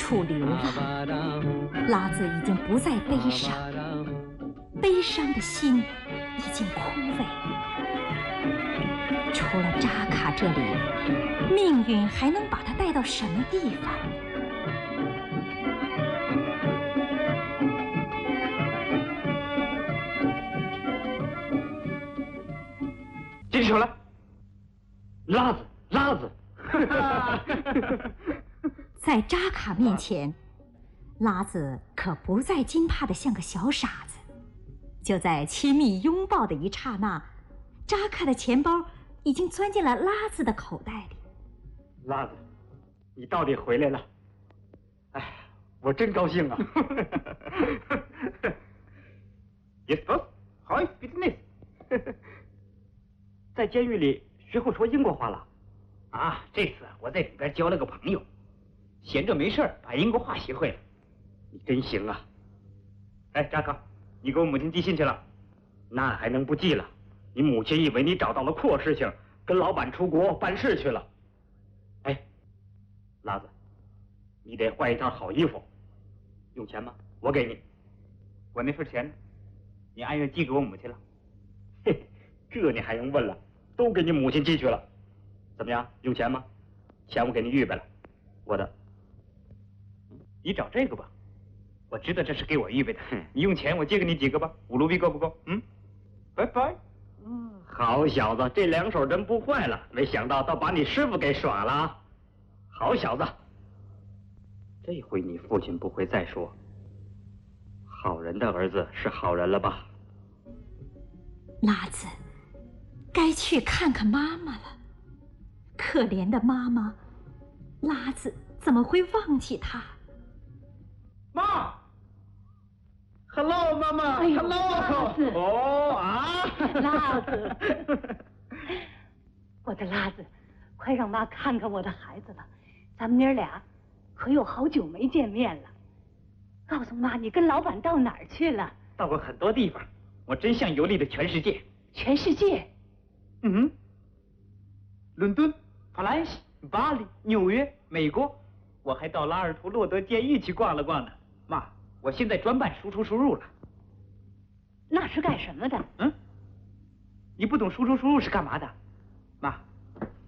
处流浪。拉子已经不再悲伤，悲伤的心已经枯萎。除了扎卡这里，命运还能把他带到什么地方？ 举起手来，拉子，拉子！ 在扎卡面前，拉子可不再惊怕得像个小傻子。就在亲密拥抱的一刹那，扎卡的钱包已经钻进了拉子的口袋里。 拉子，你到底回来了！哎，我真高兴啊！Yes, boss. How is business? 在监狱里学会说英国话了。 啊，这次我在里边交了个朋友，闲着没事儿把英国话学会了。 你真行啊！哎，扎克，你给我母亲寄信去了？那还能不寄了？你母亲以为你找到了阔事情，跟老板出国办事去了。哎，拉子，你得换一套好衣服，用钱吗？我给你。 我那份钱呢？你按月寄给我母亲了？ 嘿，这你还用问了？都给你母亲寄去了。怎么样？用钱吗？钱我给你预备了，我的。 你找这个吧，我知道这是给我预备的。你用钱，我借给你几个吧，5卢比够不够？拜拜。 好小子，这两手真不坏了，没想到倒把你师傅给耍了。好小子，这回你父亲不会再说好人的儿子是好人了吧？ 拉子，该去看看妈妈了。可怜的妈妈，拉子怎么会忘记她？ 妈 ，Hello， 妈妈、 哎呦 ，Hello， 哦啊， 拉子，我的拉子，快让妈看看我的孩子了，咱们娘俩可有好久没见面了。告诉妈，你跟老板到哪儿去了？ 到过很多地方，我真像游历了全世界。 全世界？ 伦敦、法兰西、巴黎、纽约、美国，我还到拉尔图洛德监狱去逛了逛呢。妈，我现在专办输出输入了。 那是干什么的？ 你不懂输出输入是干嘛的？妈，